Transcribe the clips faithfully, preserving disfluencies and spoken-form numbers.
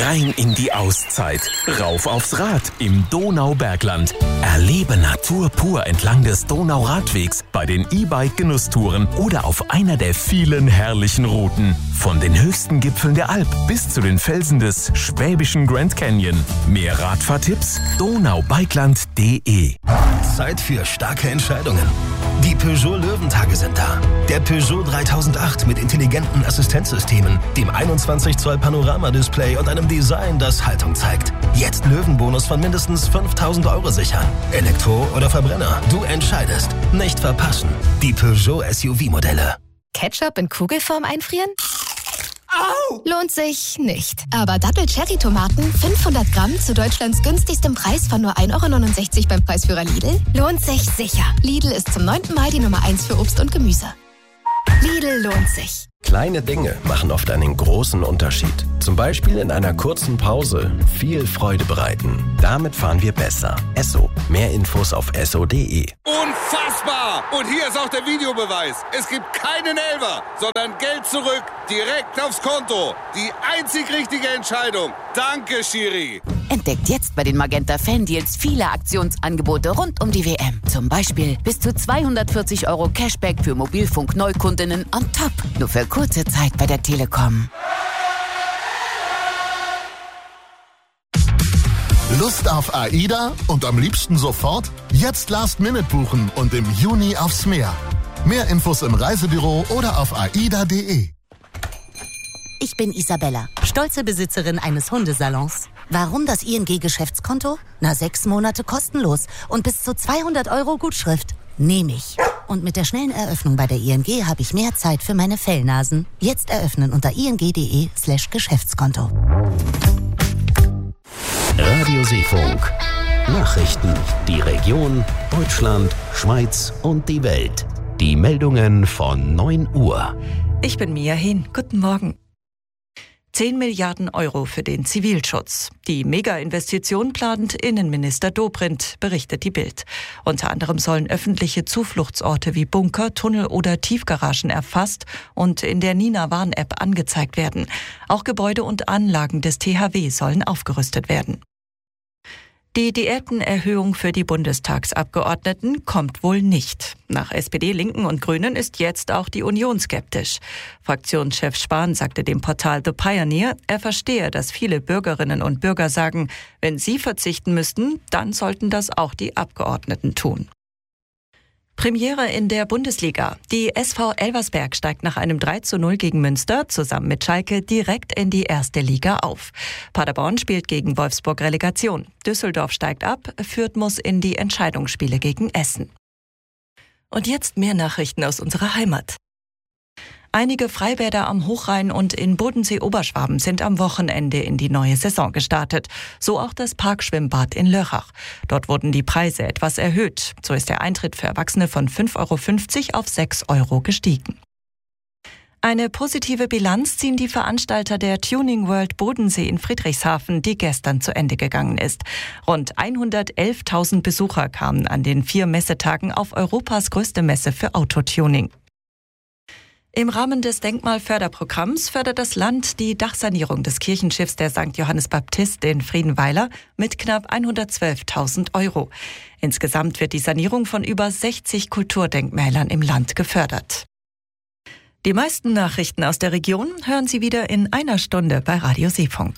Rein in die Auszeit. Rauf aufs Rad im Donaubergland. Erlebe Natur pur entlang des Donauradwegs bei den E-Bike-Genusstouren oder auf einer der vielen herrlichen Routen. Von den höchsten Gipfeln der Alp bis zu den Felsen des schwäbischen Grand Canyon. Mehr Radfahrtipps? donaubikeland punkt de. Zeit für starke Entscheidungen. Die Peugeot Löwentage sind da. Der Peugeot dreitausendacht mit intelligenten Assistenzsystemen, dem einundzwanzig Zoll Panoramadisplay und einem Design, das Haltung zeigt. Jetzt Löwenbonus von mindestens fünftausend Euro sichern. Elektro oder Verbrenner, du entscheidest. Nicht verpassen. Die Peugeot S U V-Modelle. Ketchup in Kugelform einfrieren? Au! Lohnt sich nicht. Aber Dattel-Cherry-Tomaten fünfhundert Gramm zu Deutschlands günstigstem Preis von nur ein Euro neunundsechzig beim Preisführer Lidl lohnt sich sicher. Lidl ist zum neunten Mal die Nummer eins für Obst und Gemüse. Lidl lohnt sich. Kleine Dinge machen oft einen großen Unterschied. Zum Beispiel in einer kurzen Pause viel Freude bereiten. Damit fahren wir besser. Esso. Mehr Infos auf esso punkt de. Unfassbar! Und hier ist auch der Videobeweis. Es gibt keinen Elfer, sondern Geld zurück, direkt aufs Konto. Die einzig richtige Entscheidung. Danke, Schiri. Entdeckt jetzt bei den Magenta Fan-Deals viele Aktionsangebote rund um die W M. Zum Beispiel bis zu zweihundertvierzig Euro Cashback für Mobilfunk-Neukundinnen on top. Nur für kurze Zeit bei der Telekom. Lust auf AIDA und am liebsten sofort? Jetzt Last Minute buchen und im Juni aufs Meer. Mehr Infos im Reisebüro oder auf aida punkt de. Ich bin Isabella, stolze Besitzerin eines Hundesalons. Warum das I N G-Geschäftskonto? Na, sechs Monate kostenlos und bis zu zweihundert Euro Gutschrift. Nehme ich. Und mit der schnellen Eröffnung bei der I N G habe ich mehr Zeit für meine Fellnasen. Jetzt eröffnen unter ing punkt de slash Geschäftskonto. Radio Seefunk. Nachrichten. Die Region, Deutschland, Schweiz und die Welt. Die Meldungen von neun Uhr. Ich bin Mia Hehn. Guten Morgen. zehn Milliarden Euro für den Zivilschutz. Die Mega-Investition plant Innenminister Dobrindt, berichtet die Bild. Unter anderem sollen öffentliche Zufluchtsorte wie Bunker, Tunnel oder Tiefgaragen erfasst und in der Nina-Warn-App angezeigt werden. Auch Gebäude und Anlagen des T H W sollen aufgerüstet werden. Die Diätenerhöhung für die Bundestagsabgeordneten kommt wohl nicht. Nach S P D, Linken und Grünen ist jetzt auch die Union skeptisch. Fraktionschef Spahn sagte dem Portal The Pioneer, er verstehe, dass viele Bürgerinnen und Bürger sagen, wenn sie verzichten müssten, dann sollten das auch die Abgeordneten tun. Premiere in der Bundesliga. Die S V Elversberg steigt nach einem drei zu null gegen Münster zusammen mit Schalke direkt in die erste Liga auf. Paderborn spielt gegen Wolfsburg Relegation. Düsseldorf steigt ab, Fürth muss in die Entscheidungsspiele gegen Essen. Und jetzt mehr Nachrichten aus unserer Heimat. Einige Freibäder am Hochrhein und in Bodensee-Oberschwaben sind am Wochenende in die neue Saison gestartet. So auch das Parkschwimmbad in Lörrach. Dort wurden die Preise etwas erhöht. So ist der Eintritt für Erwachsene von fünf Euro fünfzig auf sechs Euro gestiegen. Eine positive Bilanz ziehen die Veranstalter der Tuning World Bodensee in Friedrichshafen, die gestern zu Ende gegangen ist. Rund hundertelftausend Besucher kamen an den vier Messetagen auf Europas größte Messe für Autotuning. Im Rahmen des Denkmalförderprogramms fördert das Land die Dachsanierung des Kirchenschiffs der Sankt Johannes Baptist in Friedenweiler mit knapp hundertzwölftausend Euro. Insgesamt wird die Sanierung von über sechzig Kulturdenkmälern im Land gefördert. Die meisten Nachrichten aus der Region hören Sie wieder in einer Stunde bei Radio Seefunk.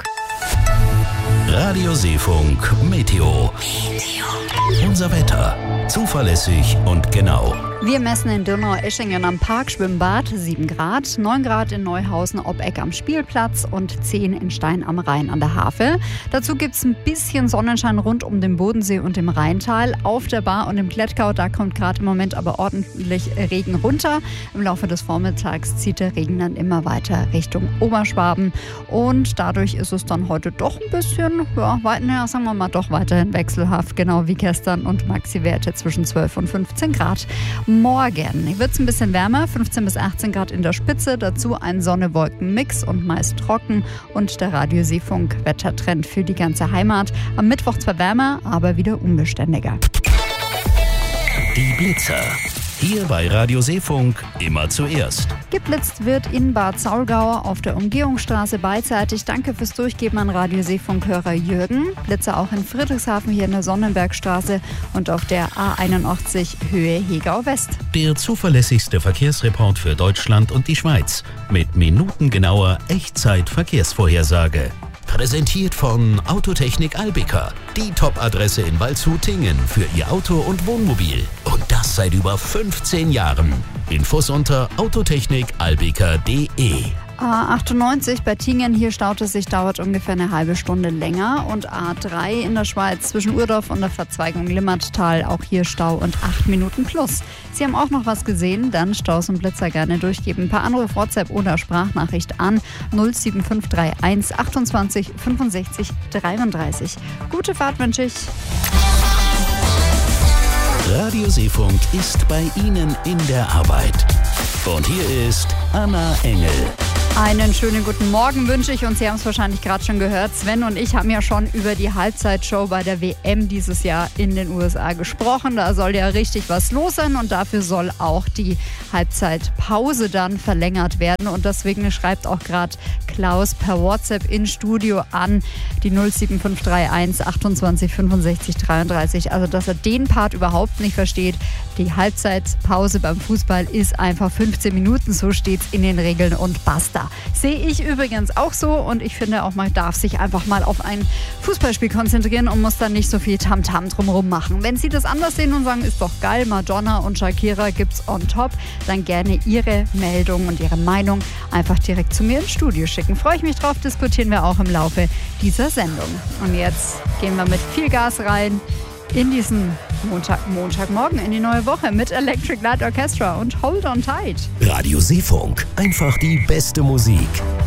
Radio Seefunk Meteo. Unser Wetter. Zuverlässig und genau. Wir messen in Dürnau-Eschingen am Parkschwimmbad sieben Grad, neun Grad in Neuhausen-Obbeck am Spielplatz und zehn in Stein am Rhein an der Havel. Dazu gibt es ein bisschen Sonnenschein rund um den Bodensee und im Rheintal. Auf der Bar und im Klettgau, da kommt gerade im Moment aber ordentlich Regen runter. Im Laufe des Vormittags zieht der Regen dann immer weiter Richtung Oberschwaben. Und dadurch ist es dann heute doch ein bisschen, ja, ja sagen wir mal, doch weiterhin wechselhaft, genau wie gestern und Maxi-Werte zwischen zwölf und fünfzehn Grad. Morgen wird es ein bisschen wärmer, fünfzehn bis achtzehn Grad in der Spitze, dazu ein Sonne-Wolken-Mix und meist trocken und der Radio Seefunk Wettertrend für die ganze Heimat. Am Mittwoch zwar wärmer, aber wieder unbeständiger. Die Blitzer. Hier bei Radio Seefunk immer zuerst. Geblitzt wird in Bad Saulgau auf der Umgehungsstraße beidseitig. Danke fürs Durchgeben an Radio Seefunk-Hörer Jürgen. Blitze auch in Friedrichshafen hier in der Sonnenbergstraße und auf der A einundachtzig Höhe Hegau West. Der zuverlässigste Verkehrsreport für Deutschland und die Schweiz mit minutengenauer Echtzeit-Verkehrsvorhersage. Präsentiert von Autotechnik Albica, die Top-Adresse in Waldshut-Tingen für Ihr Auto und Wohnmobil. Und das seit über fünfzehn Jahren. Infos unter autotechnik albica punkt de. A achtundneunzig bei Tingen, hier staut es sich, dauert ungefähr eine halbe Stunde länger. Und A drei in der Schweiz zwischen Urdorf und der Verzweigung Limmattal, auch hier Stau und acht Minuten plus. Sie haben auch noch was gesehen? Dann Staus und Blitzer gerne durchgeben. Ein paar Anruf, WhatsApp oder Sprachnachricht an null sieben fünf drei eins achtundzwanzig fünfundsechzig dreiunddreißig. Gute Fahrt wünsche ich. Radio Seefunk ist bei Ihnen in der Arbeit. Und hier ist Anna Engel. Einen schönen guten Morgen wünsche ich und Sie haben es wahrscheinlich gerade schon gehört. Sven und ich haben ja schon über die Halbzeitshow bei der W M dieses Jahr in den U S A gesprochen. Da soll ja richtig was los sein und dafür soll auch die Halbzeitpause dann verlängert werden. Und deswegen schreibt auch gerade Klaus per WhatsApp ins Studio an die null sieben fünf drei eins achtundzwanzig fünfundsechzig dreiunddreißig. Also, dass er den Part überhaupt nicht versteht. Die Halbzeitpause beim Fußball ist einfach fünfzehn Minuten, so steht es in den Regeln und basta. Sehe ich übrigens auch so und ich finde auch, man darf sich einfach mal auf ein Fußballspiel konzentrieren und muss dann nicht so viel Tamtam drumherum machen. Wenn Sie das anders sehen und sagen, ist doch geil, Madonna und Shakira gibt's on top, dann gerne Ihre Meldung und Ihre Meinung einfach direkt zu mir ins Studio schicken. Freue ich mich drauf, diskutieren wir auch im Laufe dieser Sendung. Und jetzt gehen wir mit viel Gas rein in diesen Montag, Montagmorgen, in die neue Woche mit Electric Light Orchestra und Hold on Tight. Radio Seefunk, einfach die beste Musik.